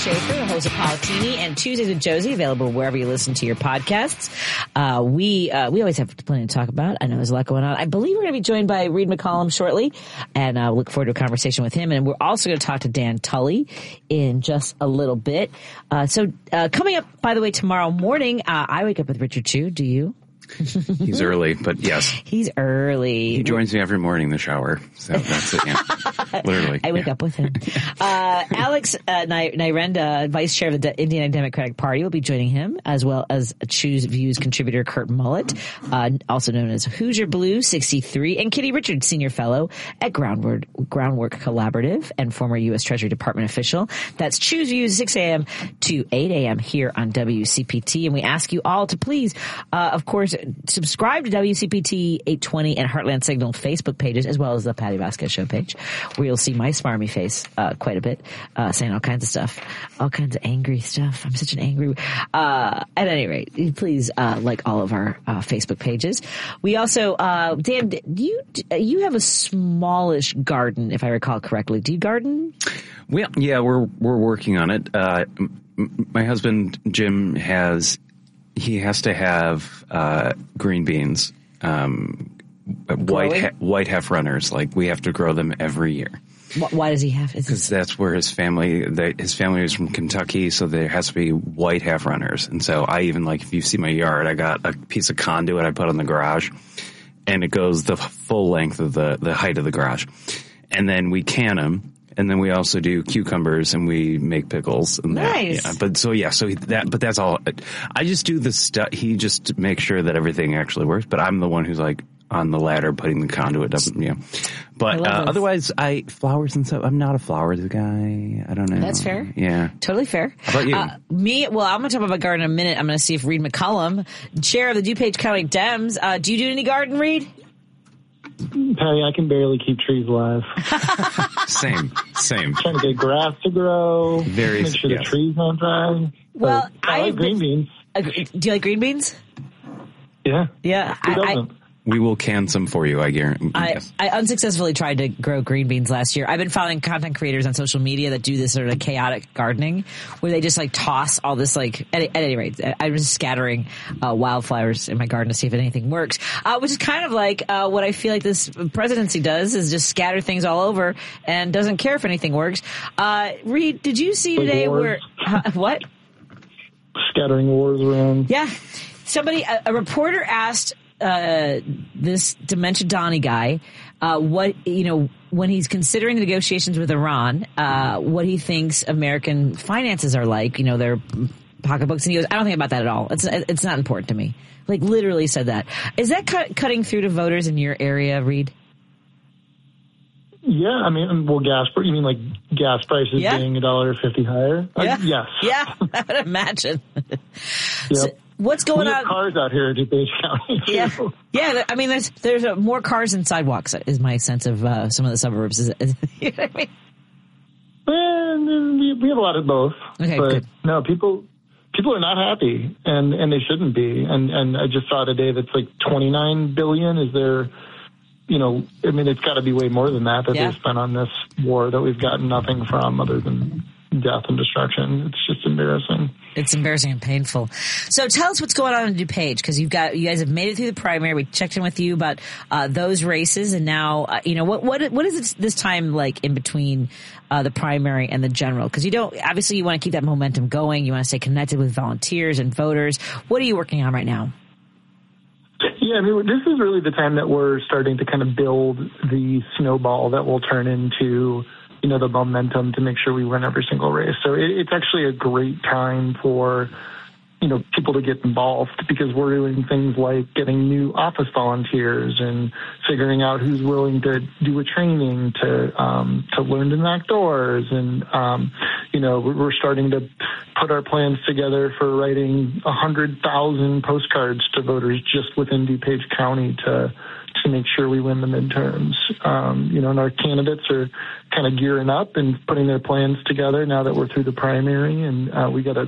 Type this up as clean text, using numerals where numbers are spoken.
Schaefer, the host of Politini, and Tuesdays with Josie, available wherever you listen to your podcasts. We always have plenty to talk about. I know there's a lot going on. I believe we're going to be joined by Reed McCollum shortly, and look forward to a conversation with him. And we're also going to talk to Dan Tully in just a little bit. So coming up, by the way, tomorrow morning, I wake up with Richard Chu. Do you? He's early, but yes. He's early. He joins me every morning in the shower. So that's it. Yeah. Literally. I wake up with him. Alex Nyrenda, vice chair of the Indiana Democratic Party, will be joining him, as well as Choose Views contributor Kurt Mullett, also known as Hoosier Blue 63, and Kitty Richards, senior fellow at Groundwork Collaborative and former U.S. Treasury Department official. That's Choose Views 6 a.m. to 8 a.m. here on WCPT. And we ask you all to please, of course, subscribe to WCPT 820 and Heartland Signal Facebook pages, as well as the Patty Vasquez Show page, where you'll see my smarmy face quite a bit, saying all kinds of stuff, all kinds of angry stuff. I'm such an angry... at any rate, please like all of our Facebook pages. We also... Dan, you have a smallish garden, if I recall correctly. Do you garden? Well, yeah, we're working on it. My husband, Jim, has to have green beans, white half runners. Like, we have to grow them every year. Why does he have? Because that's where his family is from Kentucky, so there has to be white half runners. And so I even, like, if you see my yard, I got a piece of conduit I put on the garage, and it goes the full length of the height of the garage. And then we can them. And then we also do cucumbers, and we make pickles. And nice. But that's all. I just do the stuff. He just makes sure that everything actually works. But I'm the one who's like on the ladder putting the conduit up. Yeah. But otherwise, flowers and stuff. I'm not a flowers guy. I don't know. That's fair. Yeah. Totally fair. How about you? Well, I'm going to talk about garden in a minute. I'm going to see if Reed McCollum, chair of the DuPage County Dems, do you do any garden, Reed? Patty, I can barely keep trees alive. Same. Trying to get grass to grow. Make sure the trees don't die. Well, I like green beans. Do you like green beans? Yeah. Yeah. Who doesn't? We will can some for you, I guarantee. I unsuccessfully tried to grow green beans last year. I've been following content creators on social media that do this sort of chaotic gardening, where they just like toss all this, like, at any rate, I was scattering wildflowers in my garden to see if anything works, which is kind of like what I feel like this presidency does, is just scatter things all over and doesn't care if anything works. Reed, did you see today where what? Scattering wars around. Yeah. A reporter asked this Dementia Donnie guy, when he's considering the negotiations with Iran, what he thinks American finances are like, their pocketbooks. And he goes, I don't think about that at all. It's not important to me. Like, literally said that. Is that cutting through to voters in your area, Reed? Yeah, I mean, well, you mean like gas prices being $1.50 higher? Yeah. Yes. Yeah, I would imagine. Yep. So, what's going on? Cars out here in DuPage County, too. Yeah. I mean, there's more cars than sidewalks, is my sense of some of the suburbs. You know what I mean? We have a lot of both. Okay, but good. No, people are not happy, and they shouldn't be. And I just saw today that's like $29 billion. Is there? I mean, it's got to be way more than that they spent on this war that we've gotten nothing from other than death and destruction. It's just embarrassing. It's embarrassing and painful. So tell us what's going on in DuPage, because you guys have made it through the primary. We checked in with you about those races, and now what is this time like in between the primary and the general? Because obviously you want to keep that momentum going. You want to stay connected with volunteers and voters. What are you working on right now? Yeah, I mean, this is really the time that we're starting to kind of build the snowball that will turn into, the momentum to make sure we win every single race. So it's actually a great time for, people to get involved, because we're doing things like getting new office volunteers and figuring out who's willing to do a training to learn to knock doors. And, we're starting to put our plans together for writing 100,000 postcards to voters just within DuPage County to make sure we win the midterms. And our candidates are kind of gearing up and putting their plans together now that we're through the primary, and we got a